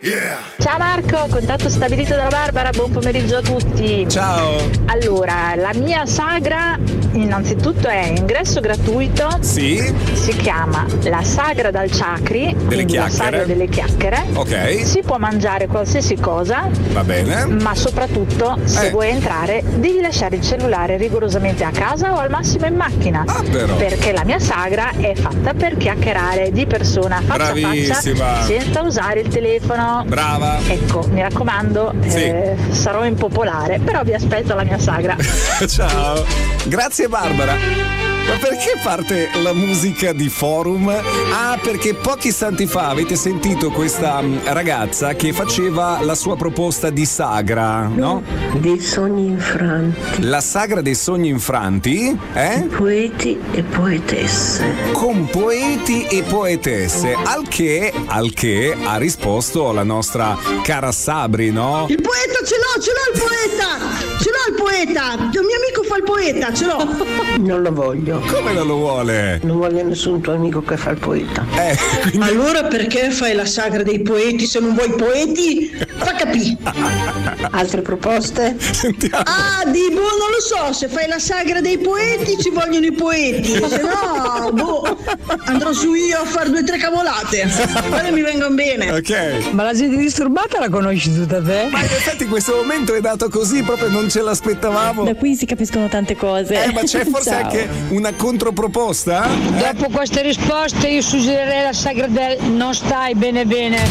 Ciao Marco, contatto stabilito dalla Barbara, buon pomeriggio a tutti. Ciao. Allora, la mia sagra innanzitutto è ingresso gratuito. Sì. Si chiama la sagra dal Ciacri, quindi la sagra delle chiacchiere. Ok. Si può mangiare qualsiasi cosa. Va bene. Ma soprattutto, se vuoi entrare, devi lasciare il cellulare rigorosamente a casa o al massimo in macchina. Ah, però. Perché la mia sagra è fatta per chiacchierare di persona, faccia a faccia, senza usare il telefono. Brava. Ecco, mi raccomando, sarò impopolare, però vi aspetto alla mia sagra. Ciao. Grazie Barbara. Ma perché parte la musica di Forum? Ah, perché pochi istanti fa avete sentito questa ragazza che faceva la sua proposta di sagra, no? Dei sogni infranti. La sagra dei sogni infranti, Poeti e poetesse. Con poeti e poetesse. Al che ha risposto la nostra cara Sabri, no? Il poeta ce l'ho il poeta! Ce l'ho il poeta! Un mio amico fa il poeta, ce l'ho! Non lo voglio. Come non lo vuole? Non voglio nessun tuo amico che fa il poeta. Ma allora perché fai la sagra dei poeti se non vuoi poeti? Fa capì. Altre proposte? Sentiamo. Ah, non lo so, se fai la sagra dei poeti ci vogliono i poeti, se no, andrò su io a fare 2 o 3 cavolate. Quelle mi vengono bene. Ok. Ma la gente disturbata la conosci tutta te? Ma in effetti questo momento è dato così, proprio non ce l'aspettavamo. Da qui si capiscono tante cose. Ma c'è forse Ciao. anche una controproposta? Dopo queste risposte io suggerirei la sagra del non stai bene bene.